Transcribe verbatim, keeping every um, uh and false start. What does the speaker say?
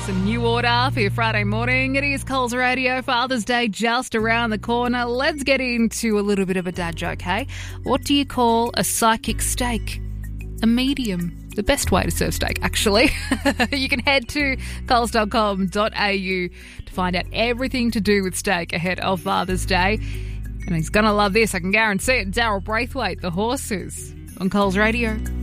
Some new order for your Friday morning. It is Coles Radio. Father's Day just around the corner. Let's get into a little bit of a dad joke, hey? What do you call a psychic steak? A medium. The best way to serve steak, actually. You can head to coles dot com dot a u to find out everything to do with steak ahead of Father's Day. And he's going to love this, I can guarantee it. Daryl Braithwaite, The Horses, on Coles Radio.